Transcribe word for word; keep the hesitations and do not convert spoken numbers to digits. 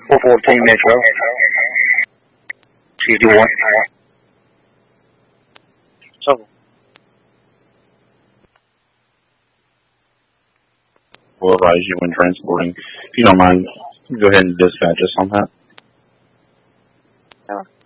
four fourteen Metro. sixty-one. So. We'll advise you when transporting. If you don't mind, go ahead and dispatch us on that. Yeah.